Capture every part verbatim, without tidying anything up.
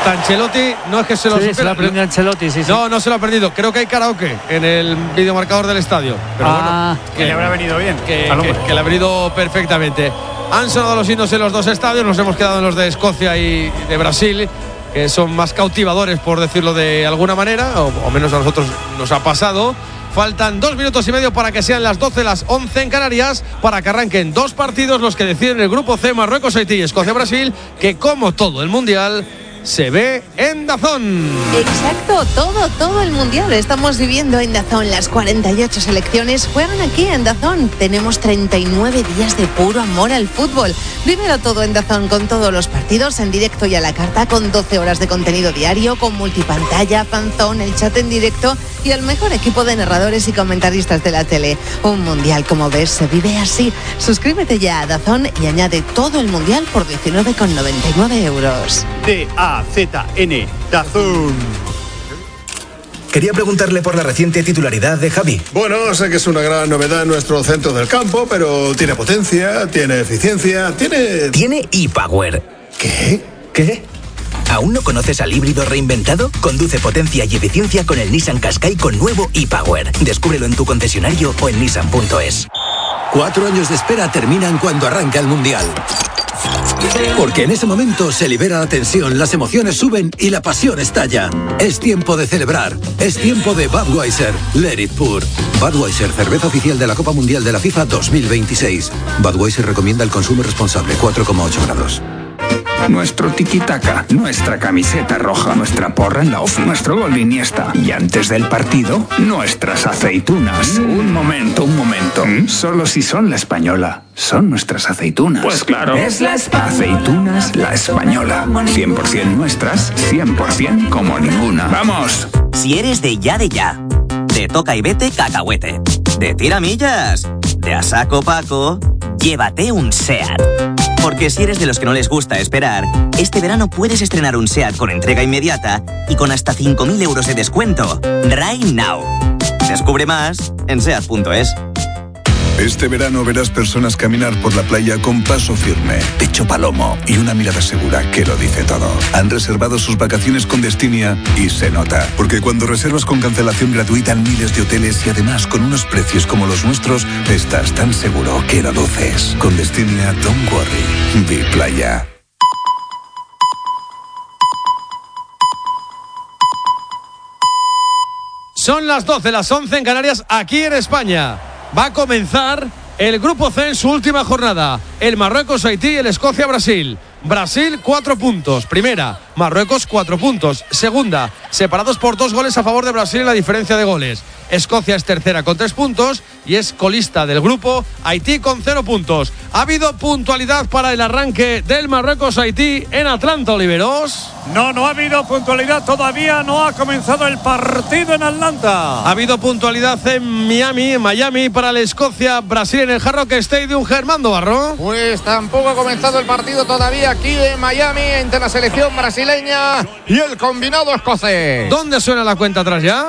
Hasta Ancelotti, no es que se lo sí, supera. se lo aprendió Ancelotti, sí, sí. No, no se lo ha perdido. Creo que hay karaoke en el videomarcador del estadio. Pero ah, bueno, que le habrá venido bien. Que, que, que le ha venido perfectamente. Han sonado los himnos en los dos estadios. Nos hemos quedado en los de Escocia y de Brasil, que son más cautivadores, por decirlo de alguna manera, o, o menos a nosotros nos ha pasado. Faltan dos minutos y medio para que sean las doce, las once en Canarias, para que arranquen dos partidos, los que deciden el grupo C, Marruecos, Haití y Escocia-Brasil, que como todo el Mundial se ve en DAZN. Exacto, todo, todo el Mundial estamos viviendo en DAZN. Las cuarenta y ocho selecciones juegan aquí en DAZN. Tenemos treinta y nueve días de puro amor al fútbol. Vívelo todo en DAZN, con todos los partidos en directo y a la carta, con doce horas de contenido diario, con multipantalla, fanzone, el chat en directo y el mejor equipo de narradores y comentaristas de la tele. Un Mundial, como ves, se vive así. Suscríbete ya a DAZN y añade todo el Mundial por diecinueve con noventa y nueve euros. D A Z N, DAZN. Quería preguntarle por la reciente titularidad de Javi. Bueno, sé que es una gran novedad en nuestro centro del campo, pero tiene potencia, tiene eficiencia, tiene... Tiene ePower. ¿Qué? ¿Qué? ¿Aún no conoces al híbrido reinventado? Conduce potencia y eficiencia con el Nissan Qashqai con nuevo ePower. Descúbrelo en tu concesionario o en nissan punto es. Cuatro años de espera terminan cuando arranca el Mundial. Porque en ese momento se libera la tensión, las emociones suben y la pasión estalla. Es tiempo de celebrar. Es tiempo de Budweiser. Let it pour. Budweiser, cerveza oficial de la Copa Mundial de la FIFA dos mil veintiséis. Budweiser recomienda el consumo responsable. cuatro coma ocho grados. Nuestro tiki-taka, nuestra camiseta roja, nuestra porra en la off, nuestro gol de Iniesta. Y antes del partido, nuestras aceitunas. Mm. Un momento, un momento. ¿Mm? Solo si son la española. Son nuestras aceitunas. Pues claro. Es la Espa. Aceitunas La Española. cien por ciento nuestras, cien por ciento como ninguna. ¡Vamos! Si eres de ya de ya, de toca y vete cacahuete, de tiramillas, de a saco Paco, llévate un SEAT. Porque si eres de los que no les gusta esperar, este verano puedes estrenar un SEAT con entrega inmediata y con hasta cinco mil euros de descuento. Right now. Descubre más en seat punto es. Este verano verás personas caminar por la playa con paso firme, pecho palomo y una mirada segura que lo dice todo. Han reservado sus vacaciones con Destinia y se nota. Porque cuando reservas con cancelación gratuita en miles de hoteles y además con unos precios como los nuestros, estás tan seguro que lo duces. Con Destinia, don't worry. Be playa. Son las doce, las once en Canarias, aquí en España. Va a comenzar el Grupo C en su última jornada. El Marruecos, Haití, el Escocia, Brasil. Brasil, cuatro puntos. Primera. Marruecos, cuatro puntos. Segunda. Separados por dos goles a favor de Brasil en la diferencia de goles. Escocia es tercera con tres puntos y es colista del grupo. Haití con cero puntos. ¿Ha habido puntualidad para el arranque del Marruecos-Haití en Atlanta, Oliveros? No, no ha habido puntualidad todavía. No ha comenzado el partido en Atlanta. Ha habido puntualidad en Miami, en Miami, para el Escocia-Brasil en el Hard Rock Stadium. Germando Barro. Pues tampoco ha comenzado el partido todavía aquí en Miami entre la selección brasileña y el combinado escocés. ¿Dónde suena la cuenta atrás ya?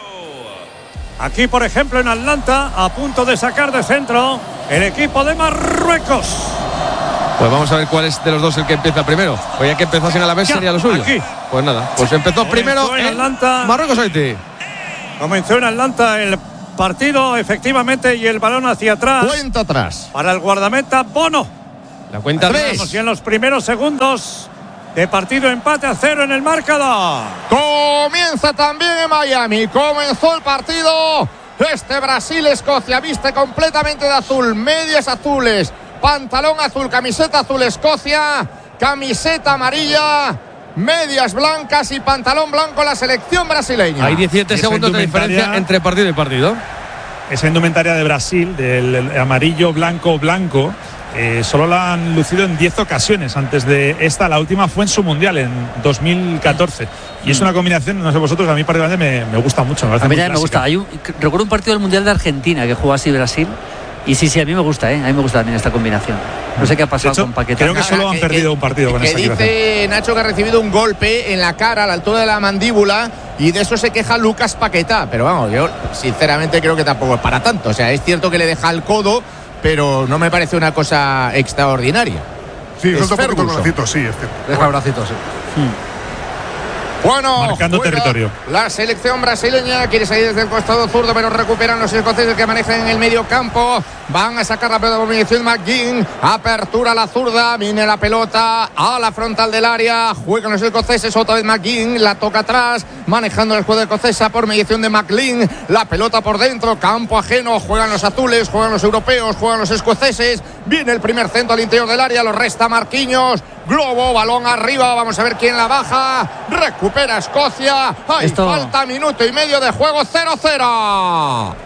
Aquí, por ejemplo, en Atlanta, a punto de sacar de centro el equipo de Marruecos. Pues vamos a ver cuál es de los dos el que empieza primero. Oye, que empezó sin Alavés sería lo suyo. Aquí. Pues nada, pues empezó Comenzó primero en en Atlanta. Marruecos-Haití. Comenzó en Atlanta el partido, efectivamente, y el balón hacia atrás. Cuenta atrás. Para el guardameta Bono. La cuenta tres. Y en los primeros segundos de partido, empate a cero en el marcador. Comienza también en Miami. Comenzó el partido. Este Brasil-Escocia viste completamente de azul. Medias azules, pantalón azul, camiseta azul Escocia, camiseta amarilla, medias blancas y pantalón blanco la selección brasileña. Hay diecisiete segundos de diferencia entre partido y partido. Esa indumentaria de Brasil, del amarillo, blanco, blanco, Eh, solo la han lucido en diez ocasiones antes de esta. La última fue en su mundial en dos mil catorce y es una combinación, no sé vosotros, a mí particularmente me, me gusta mucho. Me a mí también me gusta. Hay un, recuerdo un partido del mundial de Argentina que jugó así Brasil y sí, sí, a mí me gusta, ¿eh? A mí me gusta también esta combinación. No sé qué ha pasado hecho, con Paquetá. Creo que solo Nada, han que, perdido que, un partido con que esta dice equipación. Nacho que ha recibido un golpe en la cara a la altura de la mandíbula y de eso se queja Lucas Paquetá, pero vamos, yo sinceramente creo que tampoco es para tanto. O sea, es cierto que le deja el codo, pero no me parece una cosa extraordinaria. Sí, es suelta un poquito el bracito, sí, es cierto. Deja el bracito, sí. Bueno, marcando territorio. La selección brasileña quiere salir desde el costado zurdo, pero recuperan los escoceses que manejan en el medio campo. Van a sacar la pelota por mediación McGinn. Apertura a la zurda. Viene la pelota a la frontal del área. Juegan los escoceses. Otra vez McGinn. La toca atrás. Manejando el juego escocesa por mediación de McLean. La pelota por dentro. Campo ajeno. Juegan los azules. Juegan los europeos. Juegan los escoceses. Viene el primer centro al interior del área. Lo resta Marquinhos. Globo. Balón arriba. Vamos a ver quién la baja. Recupera Escocia. Hay Esto... falta minuto y medio de juego. cero cero.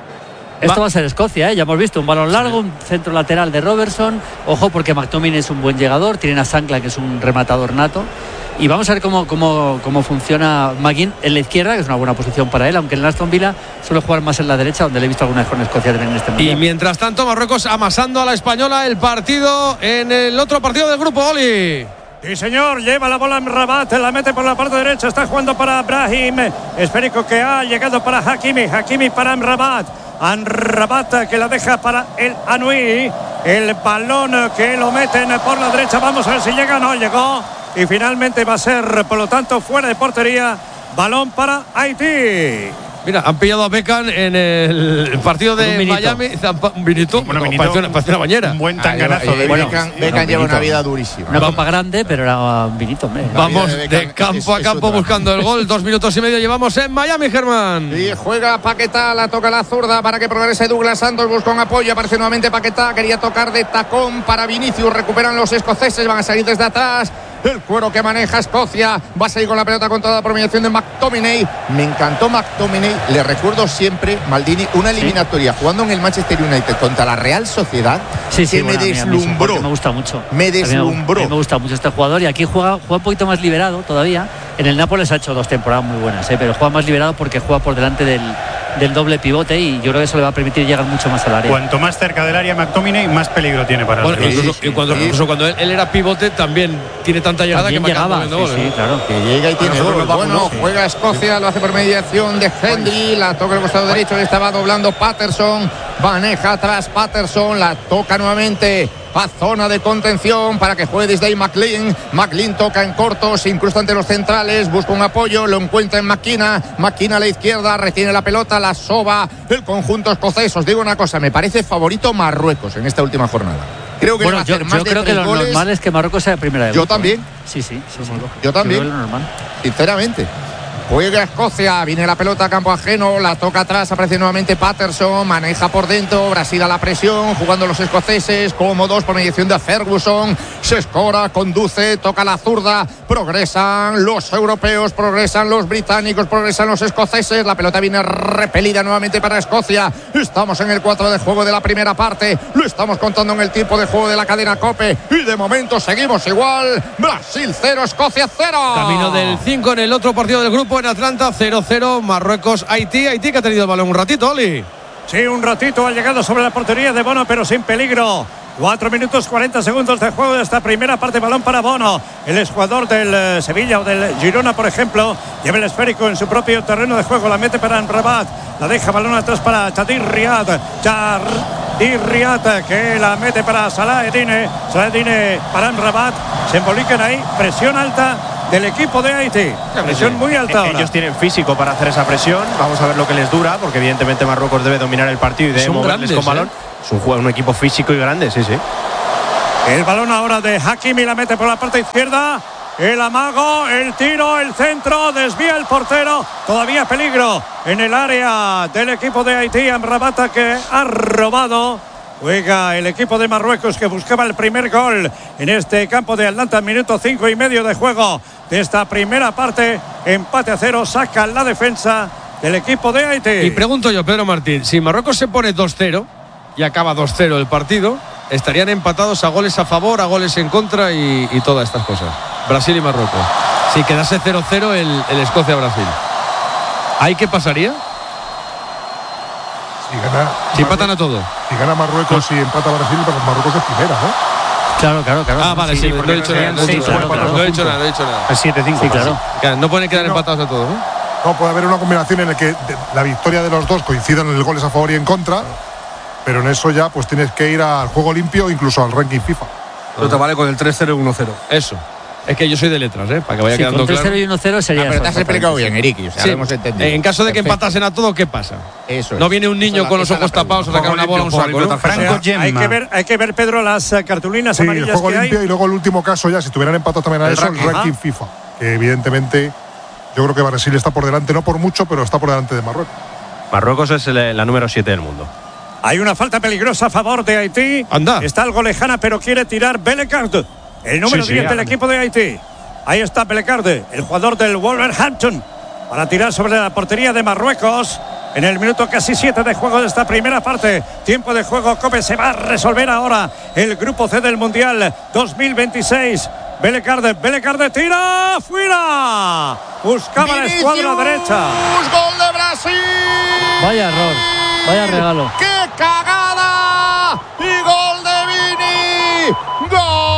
Esto va a ser Escocia, ¿eh? Ya hemos visto un balón largo, un centro lateral de Robertson. Ojo, porque McTominay es un buen llegador. Tienen a Sankla, que es un rematador nato. Y vamos a ver cómo, cómo, cómo funciona McGinn en la izquierda, que es una buena posición para él, aunque en el Aston Villa suele jugar más en la derecha, donde le he visto alguna vez con Escocia también en este mundial. Y mientras tanto, Marruecos amasando a la española el partido en el otro partido del grupo, Oli. Sí, señor, lleva la bola en Rabat, la mete por la parte derecha, está jugando para Brahim. Esférico que ha llegado para Hakimi, Hakimi para Rabat. Amrabat que la deja para el Anui. El balón que lo meten por la derecha. Vamos a ver si llega. No llegó. Y finalmente va a ser, por lo tanto, fuera de portería. Balón para Haití. Mira, han pillado a Beckham en el partido de un Miami. Un vinito. Bueno, no, parece, una, parece una bañera. Un buen tanganazo. Ah, bueno, Beckham, Beckham lleva una vida durísima. Una copa grande, pero era un vinito. Hombre. Vamos de, de campo es, a campo buscando el gol. Dos minutos y medio llevamos en Miami, Germán. Y juega Paquetá, la toca la zurda para que progrese Douglas Santos. Busca un apoyo, aparece nuevamente Paquetá. Quería tocar de tacón para Vinicius. Recuperan los escoceses, van a salir desde atrás. El cuero que maneja Escocia. Va a salir con la pelota controlada por mediación de McTominay. Me encantó McTominay. Le recuerdo siempre, Maldini, una eliminatoria ¿Sí? jugando en el Manchester United contra la Real Sociedad. Sí, sí, que bueno, me deslumbró. Me, me gusta mucho. Me deslumbró. A mí me, me gusta mucho este jugador. Y aquí juega, juega un poquito más liberado todavía. En el Nápoles ha hecho dos temporadas muy buenas, ¿eh? Pero juega más liberado porque juega por delante del, del doble pivote. Y yo creo que eso le va a permitir llegar mucho más al área. Cuanto más cerca del área McTominay, más peligro tiene para bueno, el incluso, sí, sí, cuando, sí. incluso cuando él, él era pivote, también tiene tanta llegada también que llegaba. Sí, doble, sí, ¿no? claro. Que llega y tiene doble. Bueno, juega Escocia, lo hace por mediación de Hendry. La toca el costado derecho, le estaba doblando Patterson. Maneja atrás Patterson, la toca nuevamente a zona de contención para que juegue desde ahí McLean. McLean toca en corto, se incrusta ante los centrales, busca un apoyo, lo encuentra en Maquina. Maquina a la izquierda, retiene la pelota, la soba el conjunto escocés. Os digo una cosa, me parece favorito Marruecos en esta última jornada. Creo que bueno, va a yo, hacer más yo de creo que lo goles. normal es que Marruecos sea primera de Yo grupo, también. ¿eh? Sí, sí, sí, sí. Yo también. Yo creo que lo normal. Sinceramente. Juega Escocia, viene la pelota a campo ajeno, la toca atrás, aparece nuevamente Patterson, maneja por dentro, Brasil a la presión, jugando los escoceses, cómodos por mediación de Ferguson, se escora, conduce, toca la zurda, progresan los europeos, progresan los británicos, progresan los escoceses, la pelota viene repelida nuevamente para Escocia, estamos en el cuatro de juego de la primera parte, lo estamos contando en el tiempo de juego de la cadena COPE y de momento seguimos igual, Brasil cero, Escocia cero. Camino del cinco en el otro partido del grupo en Atlanta, cero cero, Marruecos, Haití. Haití que ha tenido el balón un ratito, Oli. Sí, un ratito ha llegado sobre la portería de Bono, pero sin peligro. Cuatro minutos cuarenta segundos de juego de esta primera parte. Balón para Bono, el exjugador del eh, Sevilla o del Girona, por ejemplo. Lleva el esférico en su propio terreno de juego. La mete para Rabat. La deja balón atrás para Chadir Riad. Chadir Riad que la mete para Salah Edine. Salah Edine para Rabat. Se embolican ahí. Presión alta del equipo de Haití. Presión muy alta ahora. Ellos tienen físico para hacer esa presión. Vamos a ver lo que les dura, porque evidentemente Marruecos debe dominar el partido y debe moverles con balón. ¿eh? Es un, juego, un equipo físico y grande, sí, sí. El balón ahora de Hakimi, la mete por la parte izquierda. El amago, el tiro, el centro, desvía el portero. Todavía peligro en el área del equipo de Haití. Amrabat que ha robado. Juega el equipo de Marruecos que buscaba el primer gol en este campo de Atlanta. Minuto cinco y medio de juego de esta primera parte. Empate a cero, saca la defensa del equipo de Haití. Y pregunto yo, Pedro Martín, si Marruecos se pone dos cero y acaba dos cero el partido, estarían empatados a goles a favor, a goles en contra y, y todas estas cosas. Brasil y Marruecos. Si quedase cero cero el, el Escocia-Brasil, ¿ahí qué pasaría? Si gana, si empatan a todo. Si gana Marruecos y no. empata Brasil, pues Marruecos es primera, ¿no? Claro, claro, claro. Ah, vale, sí, sí no he dicho nada. No he dicho nada, no he dicho nada. siete cinco, sí, claro. claro. No pueden quedar no. empatados a todos, ¿no? No, puede haber una combinación en la que la victoria de los dos coincidan en el goles a favor y en contra, pero en eso ya pues tienes que ir al juego limpio, incluso al ranking FIFA. Pero te vale con el tres cero y uno cero. Eso. Es que yo soy de letras, ¿eh? Para que vaya sí, quedando con tres claro. cero y uno cero sería. Ah, pero te has explicado bien, Eriki. O sea, Sí. lo hemos entendido. En caso de que Perfecto. empatasen a todo, ¿qué pasa? Eso es. No viene un niño Esa con la- los esa es la ojos tapados a pregunta. sacar una bola a un saco, ¿no? Franco o sea, hay que ver, hay que ver, Pedro, las eh, cartulinas Sí, el amarillas juego que limpio hay. y luego el último caso ya, si tuvieran empatados también a El eso, ranking. el ranking Ajá. FIFA. Que evidentemente yo creo que Brasil está por delante, no por mucho, pero está por delante de Marruecos. Marruecos es el- la número siete del mundo. Hay una falta peligrosa a favor de Haití. Anda. Está algo lejana, pero quiere tirar Belecard, el número Sí, sí, diez del anda. equipo de Haití. Ahí está Belecard, el jugador del Wolverhampton, para tirar sobre la portería de Marruecos. En el minuto casi siete de juego de esta primera parte. Tiempo de juego, Cope. Se va a resolver ahora el grupo C del Mundial dos mil veintiséis. Belecard, Belecard tira fuera. Buscaba la escuadra derecha. Gol de Brasil. Vaya error, vaya regalo. ¡Qué cagada! Y gol de Vini.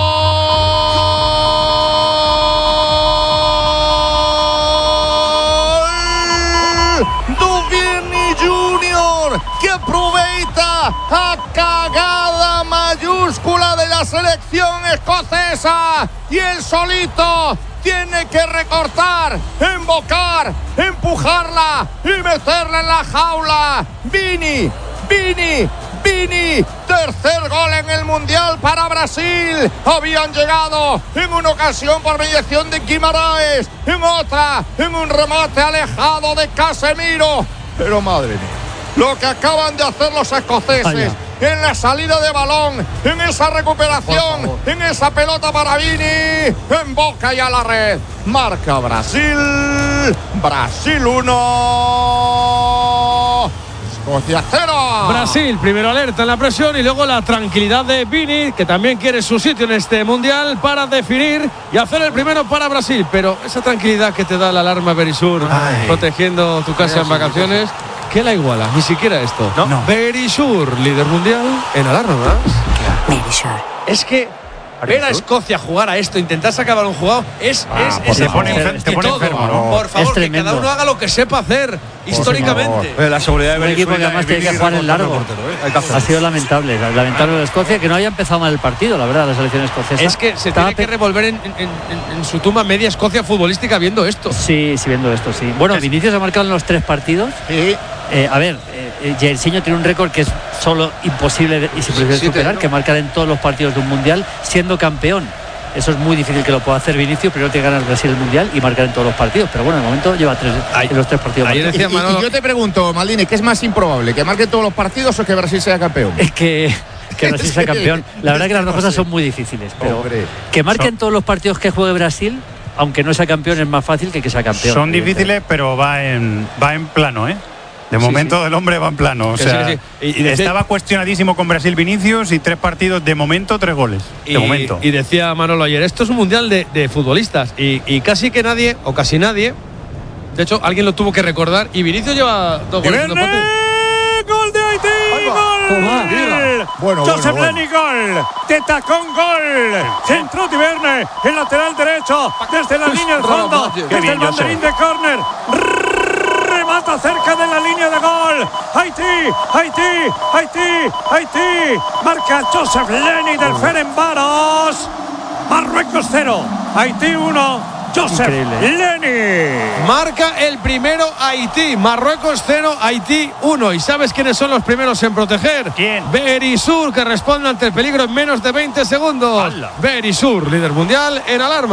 ¡Gol! Do Vini Junior, que aproveita a cagada mayúscula de la selección escocesa. Y el solito tiene que recortar, embocar, empujarla y meterla en la jaula. Vini, Vini, Vini, tercer gol en el Mundial para Brasil. Habían llegado en una ocasión por mediación de Guimaraes, en otra, en un remate alejado de Casemiro. Pero madre mía, lo que acaban de hacer los escoceses. Vaya. En la salida de balón, en esa recuperación, en esa pelota para Vini, en boca y a la red. Marca Brasil, Brasil uno, Escocia cero. Brasil, primero alerta en la presión y luego la tranquilidad de Vini, que también quiere su sitio en este mundial para definir y hacer el primero para Brasil. Pero esa tranquilidad que te da la alarma Berisur, Ay. protegiendo tu casa en vacaciones, ¿qué la iguala? Ni siquiera esto. No. No. Berisur, líder mundial en alarmas. Es que ver a Escocia jugar a esto, intentar sacar balón jugado, es, es, por es te el- pone enfer- y te pone todo. enfermo, ¿no? Por favor, Es que tremendo. cada uno haga lo que sepa hacer históricamente. Pero la seguridad de Un equipo que además tiene que jugar en largo. Ha sido lamentable, lamentable de Escocia, que no haya empezado mal el partido, la verdad, la selección escocesa. Es que se Estaba tiene que pe- revolver en, en- en- en su tumba media Escocia futbolística viendo esto. Sí, sí, viendo esto, sí. Bueno, Vinicius ha marcado en los tres partidos. Sí. Eh, a ver, eh, Jairzinho tiene un récord que es solo imposible de- y se puede Sí, superar, ¿no? que marcar en todos los partidos de un mundial siendo campeón. Eso es muy difícil que lo pueda hacer Vinicius, primero tiene que ganar Brasil el mundial y marcar en todos los partidos. Pero bueno, de momento lleva tres en los tres partidos. ayer marcados. Y, y- y yo te pregunto, Maldini, ¿qué es más improbable? ¿Que marque todos los partidos o que Brasil sea campeón? Es que, que Brasil sea Es que- campeón. La verdad es que las que dos no cosas sé. son muy difíciles. Pero Hombre. que marque en todos los partidos que juegue Brasil, aunque no sea campeón, es más fácil que que sea campeón. Son difíciles, pero va en, va en plano, ¿eh? De Sí, momento sí. el hombre va en plano. O Que sea, sí, que sí. Y- y decía- estaba cuestionadísimo con Brasil Vinicius y tres partidos de momento, tres goles. Y, de momento. y decía Manolo ayer, esto es un mundial de, de futbolistas y, y casi que nadie, o casi nadie, de hecho alguien lo tuvo que recordar y Vinicius lleva dos goles. en dos ¡Viene! partidos. ¡Gol de Haití! ¡Gol! Bueno, Joseph bueno, Lenny, gol. De tacón, gol. Centró Tiverne, el lateral derecho, desde la línea del fondo, Qué desde bien, el banderín de córner. Remata cerca de la línea de gol. Haití, Haití, Haití, Haití. Marca Joseph Lenny del Ferencváros. Marruecos cero, Haití uno. Joseph Increíble. Lenny. Marca el primero Haití, Marruecos cero, Haití uno. ¿Y sabes quiénes son los primeros en proteger? ¿Quién? Berisur, que responde ante el peligro en menos de veinte segundos. ¡Hala! Berisur, líder mundial en alarma.